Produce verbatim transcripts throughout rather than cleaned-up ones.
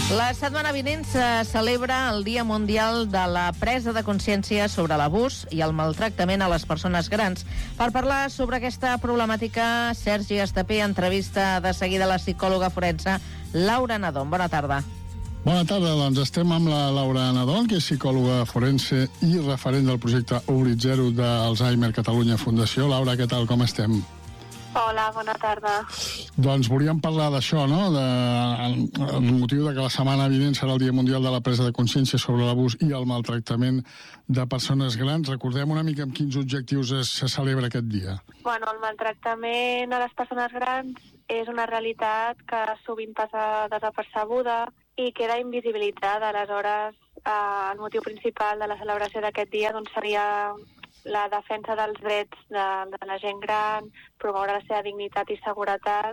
La setmana vinent se celebra el Dia Mundial de la Presa de Consciència sobre l'abús i el maltractament a les persones grans. Per parlar sobre aquesta problemàtica, Sergi Estapé entrevista de seguida la psicòloga forense Laura Nadón. Bona tarda. Bona tarda, doncs estem amb la Laura Nadón, que és psicòloga forense i referent del projecte Oblit Zero d'Alzheimer Catalunya Fundació. Laura, què tal, com estem? Hola, bona tarda. Doncs volíem parlar d'això, no? De, el motiu de que la setmana vinent serà el Dia Mundial de la Presa de Consciència sobre l'abús i el maltractament de persones grans. Recordem una mica amb quins objectius es, se celebra aquest dia. Bueno, el maltractament a les persones grans és una realitat que sovint passa desapercebuda i queda invisibilitzada. Aleshores, eh, el motiu principal de la celebració d'aquest dia doncs, seria la defensa dels drets de, de la gent gran, promoure la seva dignitat i seguretat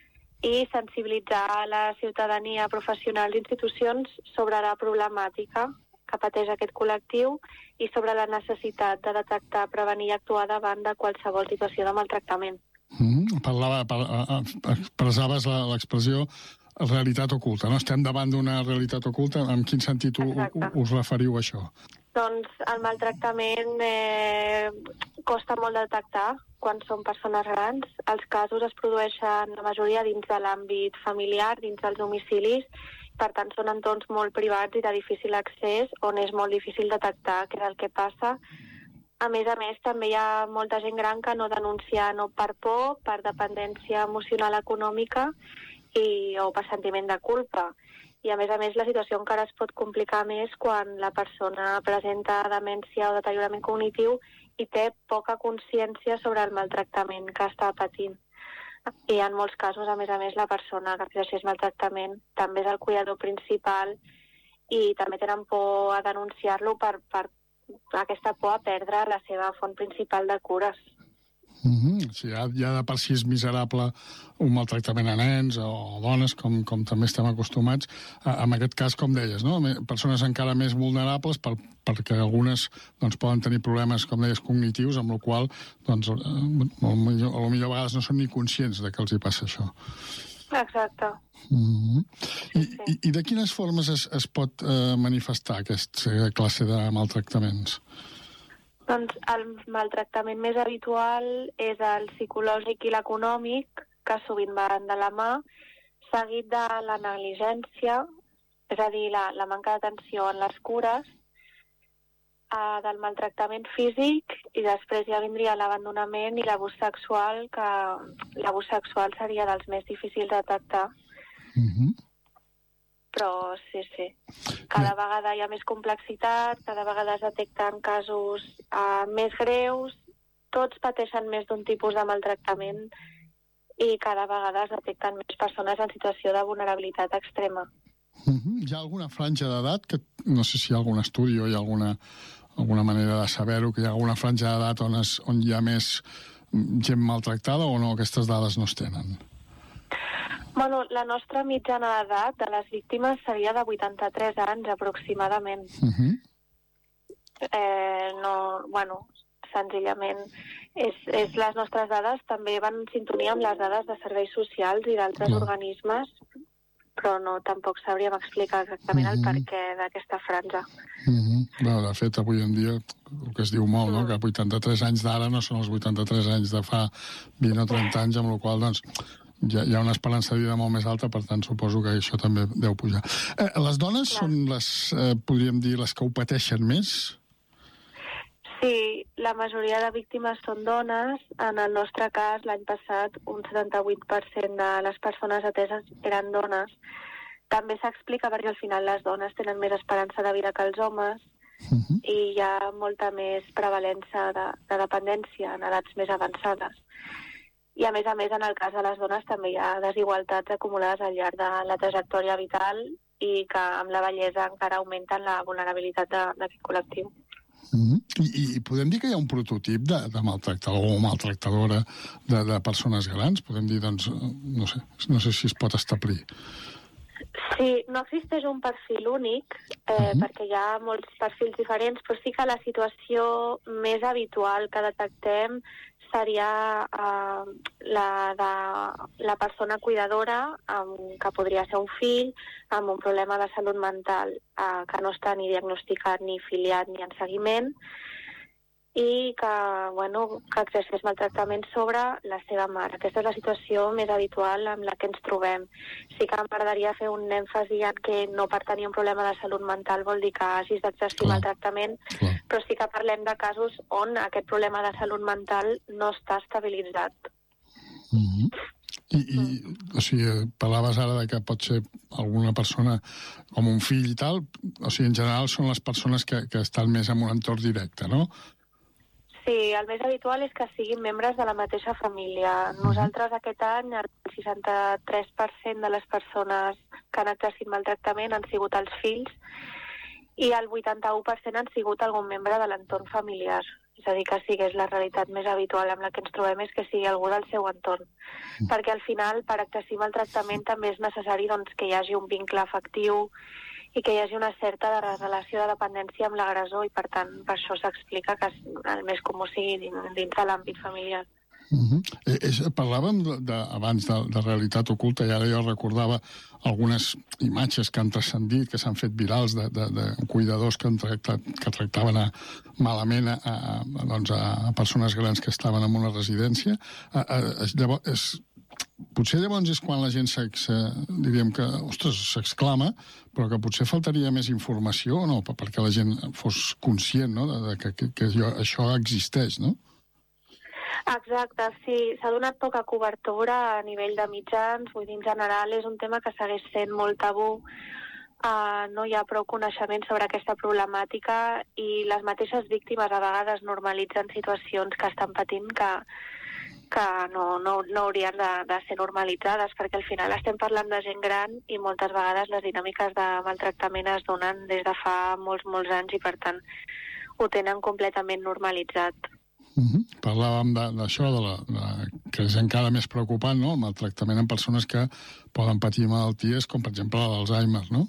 i sensibilitzar la ciutadania, professionals i institucions sobre la problemàtica que pateix aquest col·lectiu i sobre la necessitat de detectar, prevenir i actuar davant de qualsevol situació de maltractament. Mm, parlava, par, expressaves l'expressió realitat oculta, no? Estem davant d'una realitat oculta. En quin sentit u, u, us referiu a això? Doncs el maltractament eh, costa molt de detectar quan són persones grans. Els casos es produeixen la majoria dins de l'àmbit familiar, dins dels domicilis, per tant són entorns molt privats i de difícil accés, on és molt difícil detectar què és el que passa. A més a més, també hi ha molta gent gran que no denuncia no per por, per dependència emocional econòmica i, o per sentiment de culpa. I a més a més la situació encara es pot complicar més quan la persona presenta demència o deteriorament cognitiu i té poca consciència sobre el maltractament que està patint. I en molts casos, a més a més, la persona que exerceix maltractament també és el cuidador principal i també tenen por a denunciar-lo per, per aquesta por a perdre la seva font principal de cures. Mm-hmm. Sí, ja, ja de per si és miserable un maltractament a nens o dones, com, com també estem acostumats. En aquest cas, com deies, no? Persones encara més vulnerables per, perquè algunes doncs, poden tenir problemes, com deies, cognitius, amb la qual doncs, a lo millor, a lo millor a vegades no són ni conscients de que els hi passa això. Exacte. Mm-hmm. I, sí. i, I de quines formes es, es pot eh, manifestar aquesta classe de maltractaments? Doncs el maltractament més habitual és el psicològic i l'econòmic, que sovint van de la mà, seguit de la negligència, és a dir, la, la manca d'atenció en les cures, eh, del maltractament físic, i després ja vindria l'abandonament i l'abús sexual, que l'abús sexual seria dels més difícils de detectar. Mm-hmm. Però sí, sí. Cada vegada hi ha més complexitat, cada vegada es detecten casos uh, més greus, tots pateixen més d'un tipus de maltractament i cada vegada es detecten més persones en situació de vulnerabilitat extrema. Uh-huh. Hi ha alguna franja d'edat, que no sé si hi ha algun estudi o hi ha alguna, alguna manera de saber-ho, que hi ha alguna franja d'edat on, es, on hi ha més gent maltractada o no, aquestes dades no es tenen? Bueno, la nostra mitjana d'edat de les víctimes seria de vuitanta-tres anys, aproximadament. Uh-huh. Eh, no, bueno, senzillament, és, és les nostres dades també van en sintonia amb les dades de serveis socials i d'altres organismes, però no, tampoc sabríem explicar exactament uh-huh. el perquè d'aquesta franja. Uh-huh. Bueno, de fet, avui en dia, el que es diu molt, no? Que vuitanta-tres anys d'ara no són els vuitanta-tres anys de fa vint o trenta anys, amb la qual doncs, hi ha, hi ha una esperança de vida molt més alta, per tant, suposo que això també deu pujar. Eh, les dones Clar. són les, eh, podríem dir, les que ho pateixen més? Sí, la majoria de víctimes són dones. En el nostre cas, l'any passat, un setanta-vuit per cent de les persones ateses eren dones. També s'explica perquè al final les dones tenen més esperança de vida que els homes uh-huh. i hi ha molta més prevalença de, de dependència en edats més avançades. I a més a més, en el cas de les dones també hi ha desigualtats acumulades al llarg de la trajectòria vital i que amb la vellesa encara augmenten la vulnerabilitat d'aquest col·lectiu. Mm-hmm. I, I podem dir que hi ha un prototip de, de maltractador o maltractadora de, de persones grans? Podem dir, doncs, no sé, no sé si es pot establir. Sí, no existeix un perfil únic, eh, uh-huh. perquè hi ha molts perfils diferents, però sí que la situació més habitual que detectem seria eh, la de la persona cuidadora, amb, que podria ser un fill, amb un problema de salut mental eh, que no està ni diagnosticat, ni filiat, ni en seguiment, i que, bueno, que exerceix maltractament sobre la seva mare. Aquesta és la situació més habitual amb la que ens trobem. Sí que m'agradaria fer un èmfasi en que no per tenir un problema de salut mental vol dir que hagis d'exercir maltractament, Clar. però sí que parlem de casos on aquest problema de salut mental no està estabilitzat. Mm-hmm. I, i o sigui, parlaves ara de que pot ser alguna persona com un fill i tal, o sigui, en general són les persones que, que estan més en un entorn directe, no? Sí, el més habitual és que siguin membres de la mateixa família. Nosaltres aquest any el seixanta-tres per cent de les persones que han exercit maltractament han sigut els fills i el vuitanta-u per cent han sigut algun membre de l'entorn familiar. És a dir, que sí que és la realitat més habitual amb la que ens trobem és que sigui algú del seu entorn. Perquè al final, per exercir maltractament també és necessari doncs, que hi hagi un vincle afectiu i que hi hagi una certa relació de dependència amb l'agressor i, per tant, per això s'explica que el més comú sigui dins de l'àmbit familiar. Uh-huh. Eh, és, parlàvem de, de, abans de, de realitat oculta i ara jo recordava algunes imatges que han transcendit, que s'han fet virals de, de, de cuidadors que, han tractat, que tractaven a, malament a, a, doncs a persones grans que estaven en una residència. A, a, llavors, és, potser llavors és quan la gent diríem que, ostres, s'exclama, però que potser faltaria més informació, no?, perquè la gent fos conscient, no?, de, de que, que, que això existeix, no? Exacte, sí. S'ha donat poca cobertura a nivell de mitjans, vull dir, en general és un tema que segueix sent molt tabú. Uh, no hi ha prou coneixement sobre aquesta problemàtica i les mateixes víctimes a vegades normalitzen situacions que estan patint que que no, no, no haurien de, de ser normalitzades, perquè al final estem parlant de gent gran i moltes vegades les dinàmiques de maltractament es donen des de fa molts, molts anys i, per tant, ho tenen completament normalitzat. Uh-huh. Parlàvem d'això, de, de, de, que és encara més preocupant, no?, el maltractament en persones que poden patir malalties com, per exemple, l'Alzheimer, no?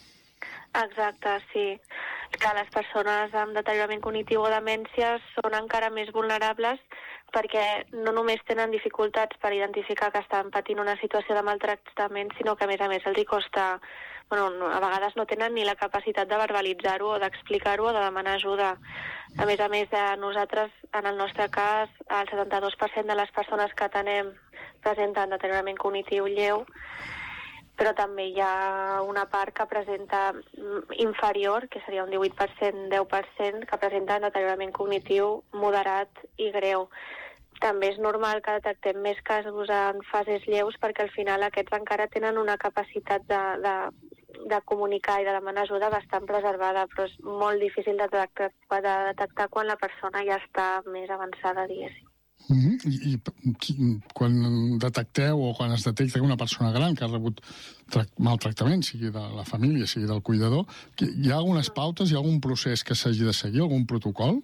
Exacte, sí. Que les persones amb deteriorament cognitiu o demències són encara més vulnerables perquè no només tenen dificultats per identificar que estan patint una situació de maltractament, sinó que, a més a més, els hi costa... Bueno, a vegades no tenen ni la capacitat de verbalitzar-ho o d'explicar-ho o de demanar ajuda. A més a més, nosaltres, en el nostre cas, el setanta-dos per cent de les persones que atenem presenten deteriorament cognitiu lleu, però també hi ha una part que presenta inferior, que seria un divuit per cent, deu per cent, que presenta deteriorament cognitiu moderat i greu. També és normal que detectem més casos en fases lleus perquè al final aquests encara tenen una capacitat de, de, de comunicar i de demanar ajuda bastant preservada, però és molt difícil de detectar, de detectar quan la persona ja està més avançada, diguéssim. Mm-hmm. I, i quan detecteu o quan es detecta que una persona gran que ha rebut maltractament, sigui de la família, sigui del cuidador, hi ha algunes pautes, hi ha algun procés que s'hagi de seguir, algun protocol?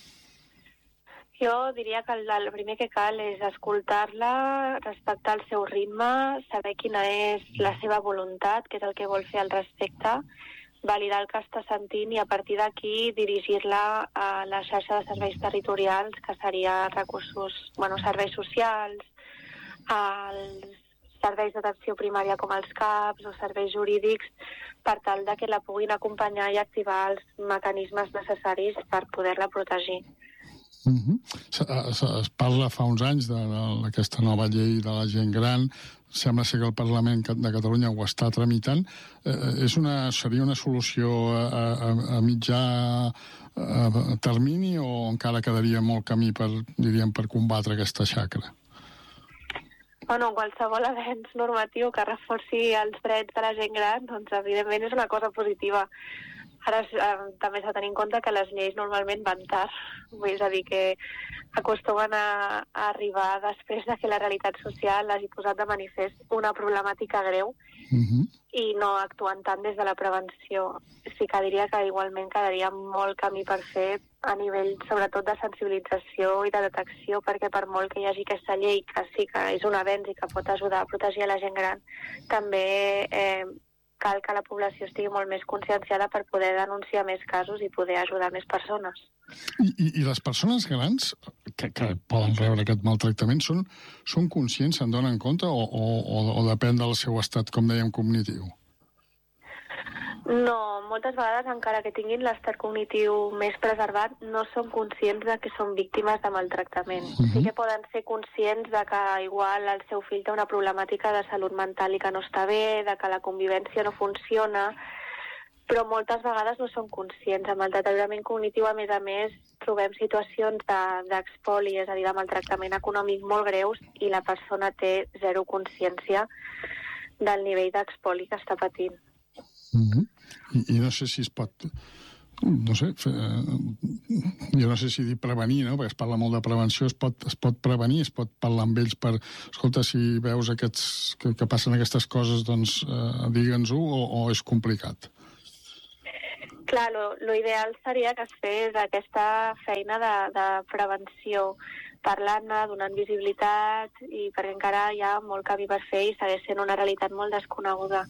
Jo diria que el, el primer que cal és escoltar-la, respectar el seu ritme, saber quina és la seva voluntat, què és el que vol fer al respecte, validar el que està sentint i a partir d'aquí dirigir-la a la xarxa de serveis territorials, que seria recursos, bueno, serveis socials, als serveis d'atenció primària com els C A Ps o serveis jurídics, per tal de que la puguin acompanyar i activar els mecanismes necessaris per poder-la protegir. Uh-huh. Es, es, es parla fa uns anys d'aquesta nova llei de la gent gran. Sembla ser que el Parlament de Catalunya ho està tramitant. Eh, és una, seria una solució a, a, a mitjà a termini o encara quedaria molt camí per, diríem, per combatre aquesta xacra? Bueno, qualsevol avenç normatiu que reforci els drets de la gent gran, doncs evidentment és una cosa positiva. Ara eh, també s'ha de tenir en compte que les lleis normalment van tard, és a dir, que acostumen a, a arribar després de que la realitat social hagi posat de manifest una problemàtica greu uh-huh. i no actuant tant des de la prevenció. Sí que diria que igualment quedaria molt camí per fer a nivell sobretot de sensibilització i de detecció, perquè per molt que hi hagi aquesta llei, que sí que és un avenç i que pot ajudar a protegir a la gent gran, també... Eh, cal que la població estigui molt més conscienciada per poder denunciar més casos i poder ajudar més persones. I, i, i les persones grans que, que poden rebre aquest maltractament són, són conscients, se'n donen compte o, o, o depèn del seu estat, com dèiem, cognitiu? No, moltes vegades, encara que tinguin l'estat cognitiu més preservat, no són conscients de que són víctimes de maltractament. Uh-huh. Sí que poden ser conscients de que igual el seu fill té una problemàtica de salut mental i que no està bé, de que la convivència no funciona, però moltes vegades no són conscients. Amb el deteriorament cognitiu, a més a més, trobem situacions d'expoli, és a dir, de maltractament econòmic molt greus, i la persona té zero consciència del nivell d'expoli que està patint. Uh-huh. I, I no sé si es pot... No sé, fe, jo no sé si dir prevenir, no? Perquè es parla molt de prevenció, es pot, es pot prevenir, es pot parlar amb ells per... Escolta, si veus aquests, que, que passen aquestes coses, doncs eh, digue'ns-ho, o, o és complicat? Clar, lo, lo ideal seria que es fes aquesta feina de, de prevenció, parlant-ne, donant visibilitat, i perquè encara hi ha molt camí per fer i segueix sent una realitat molt desconeguda.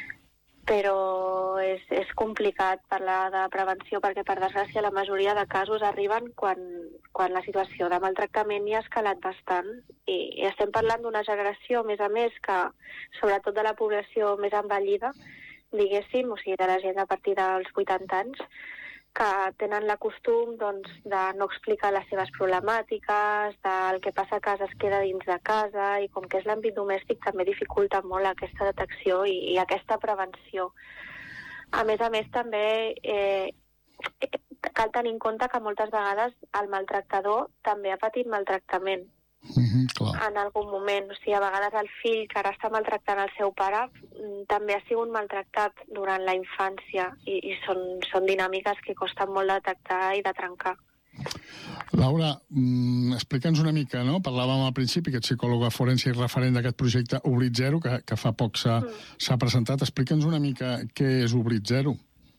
Però és, és complicat parlar de prevenció perquè, per desgràcia, la majoria de casos arriben quan, quan la situació de maltractament hi ha escalat bastant. I, i estem parlant d'una generació, a més a més, que sobretot de la població més envellida, diguéssim, o sigui, de la gent a partir dels vuitanta anys, que tenen la costum, doncs, de no explicar les seves problemàtiques, del que passa a casa es queda dins de casa, i com que és l'àmbit domèstic també dificulta molt aquesta detecció i, i aquesta prevenció. A més a més, també eh, cal tenir en compte que moltes vegades el maltractador també ha patit maltractament. Mm-hmm, clar. En algun moment. O sigui, a vegades el fill que ara està maltractant el seu pare també ha sigut maltractat durant la infància i, i són, són dinàmiques que costen molt de detectar i de trencar. Laura, mm, explica'ns una mica, no? Parlàvem al principi que ets psicòloga forense i referent d'aquest projecte Oblit Zero, que, que fa poc s'ha mm. presentat. Explica'ns una mica què és Oblit Zero.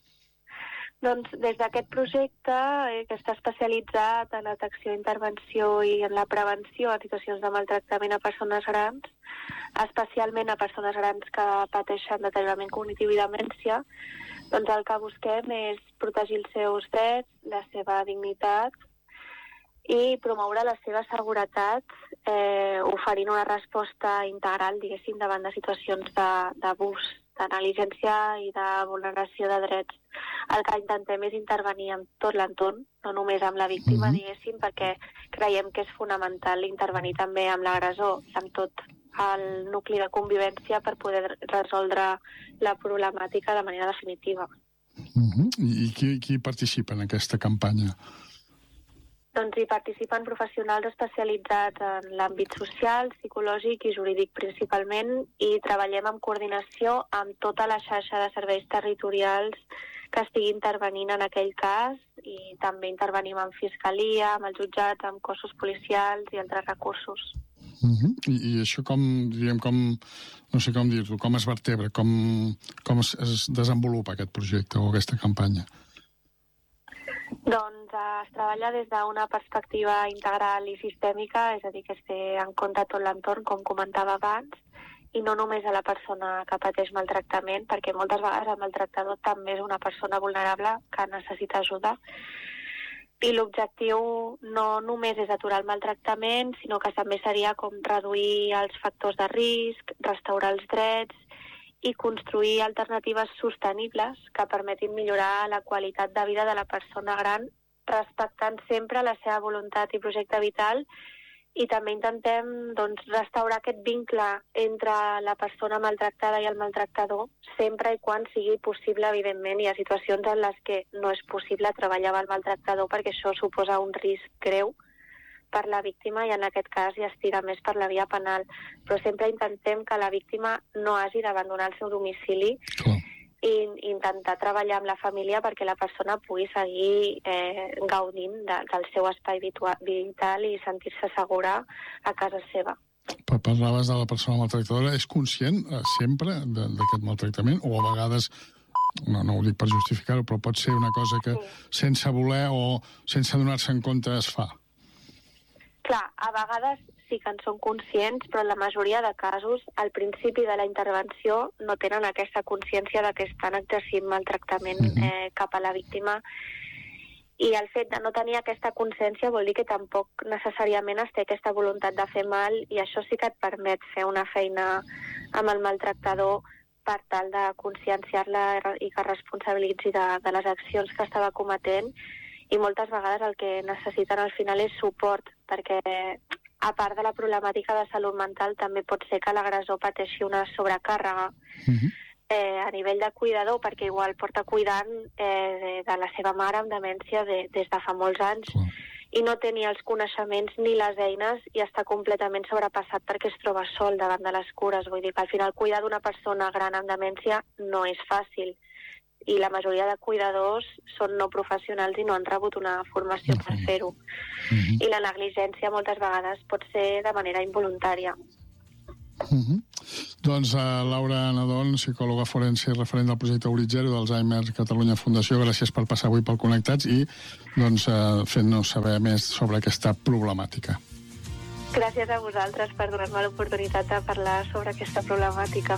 Doncs des d'aquest projecte, eh, que està especialitzat en la detecció, intervenció i en la prevenció en situacions de maltractament a persones grans, especialment a persones grans que pateixen deteriorament cognitiu i demència, doncs el que busquem és protegir els seus drets, la seva dignitat i promoure la seva seguretat, eh, oferint una resposta integral, diguéssim, davant de situacions d'abús, de negligència i de vulneració de drets. El que intentem és intervenir en tot l'entorn, no només amb la víctima, mm-hmm. diguéssim, perquè creiem que és fonamental intervenir també amb l'agressor i amb tot el nucli de convivència per poder resoldre la problemàtica de manera definitiva. Mm-hmm. I qui, qui participa en aquesta campanya? Doncs hi participen professionals especialitzats en l'àmbit social, psicològic i jurídic principalment, i treballem en coordinació amb tota la xarxa de serveis territorials que estigui intervenint en aquell cas, i també intervenim amb fiscalia, amb els jutjats, amb cossos policials i altres recursos. Uh-huh. I, I això com, diríem, com, no sé com dir-ho, com es vertebra, com, com es, es desenvolupa aquest projecte o aquesta campanya? Doncs eh, es treballa des d'una perspectiva integral i sistèmica, és a dir, que es té en compte tot l'entorn, com comentava abans, i no només a la persona que pateix maltractament, perquè moltes vegades el maltractador també és una persona vulnerable que necessita ajuda. I l'objectiu no només és aturar el maltractament, sinó que també seria com reduir els factors de risc, restaurar els drets i construir alternatives sostenibles que permetin millorar la qualitat de vida de la persona gran, respectant sempre la seva voluntat i projecte vital, i també intentem doncs, restaurar aquest vincle entre la persona maltractada i el maltractador, sempre i quan sigui possible, evidentment. Hi ha situacions en les que no és possible treballar amb el maltractador perquè això suposa un risc greu per la víctima, i en aquest cas ja es tira més per la via penal. Però sempre intentem que la víctima no hagi d'abandonar el seu domicili Clar. i intentar treballar amb la família perquè la persona pugui seguir eh, gaudint de, del seu espai vital i sentir-se segura a casa seva. Parlaves de la persona maltractadora. És conscient eh, sempre d'aquest maltractament? O a vegades, no, no ho dic per justificar-ho, però pot ser una cosa que sí. sense voler o sense donar-se en compte es fa? Clar, a vegades sí que en són conscients, però en la majoria de casos, al principi de la intervenció, no tenen aquesta consciència de que estan exercint maltractament eh, cap a la víctima. I el fet de no tenir aquesta consciència vol dir que tampoc necessàriament es té aquesta voluntat de fer mal, i això sí que et permet fer una feina amb el maltractador per tal de conscienciar-la i que responsabilitzi de, de les accions que estava cometent. I moltes vegades el que necessiten al final és suport, perquè a part de la problemàtica de salut mental també pot ser que l'agressor pateixi una sobrecàrrega uh-huh. eh, a nivell de cuidador, perquè igual porta cuidant eh, de, de la seva mare amb demència de, des de fa molts anys uh. i no té ni els coneixements ni les eines i està completament sobrepassat perquè es troba sol davant de les cures. Vull dir que al final cuidar d'una persona gran amb demència no és fàcil, i la majoria de cuidadors són no professionals i no han rebut una formació uh-huh. per fer-ho. Uh-huh. I la negligència moltes vegades pot ser de manera involuntària. Uh-huh. Doncs uh, Laura Nadón, psicòloga forense i referent del projecte Horitzero d'Alzheimer Catalunya Fundació, gràcies per passar avui pel Connectats i doncs, uh, fent-nos saber més sobre aquesta problemàtica. Gràcies a vosaltres per donar-me l'oportunitat de parlar sobre aquesta problemàtica.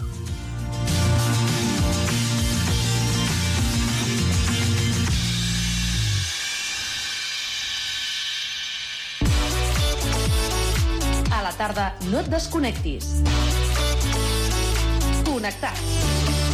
A la tarda no et desconnectis. Connectats.